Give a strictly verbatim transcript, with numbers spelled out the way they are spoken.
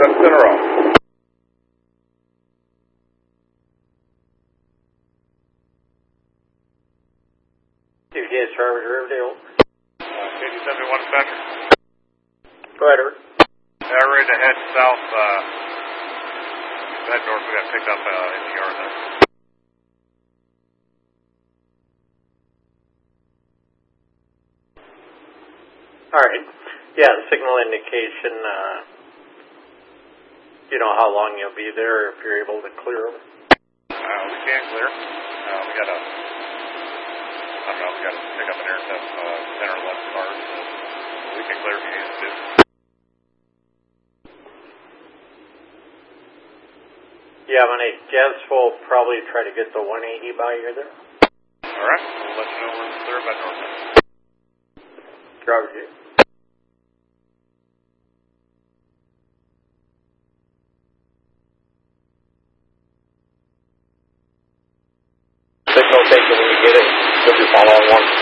got center off. T V S Traverse Riverdale. Uh, K D seventy-one Spectre. Go ahead, Eric. Yeah, we're ready to head south, uh, head north. We got picked up uh, in the yard there. All right. Yeah, the signal indication, uh, you know how long you'll be there if you're able to clear them? Uh, we can clear. Uh, we got a, I don't know, we got to pick up an intercept, uh, ten or eleven cars, so we can clear if you need us to. Yeah, when I guess we'll probably try to get the one eighty by you there. All right, we'll let you know when we're clear by north end. Roger. Signal taken when you get it. Put your follow on one.